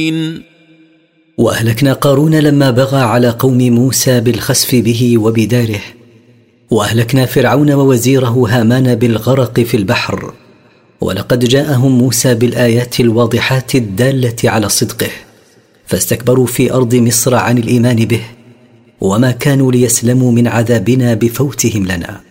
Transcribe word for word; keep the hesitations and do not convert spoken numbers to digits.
وأهلكنا قارون لما بغى على قوم موسى بالخسف به وبداره، وأهلكنا فرعون ووزيره هامان بالغرق في البحر. ولقد جاءهم موسى بالآيات الواضحات الدالة على صدقه، فاستكبروا في أرض مصر عن الإيمان به، وما كانوا ليسلموا من عذابنا بفوتهم لنا.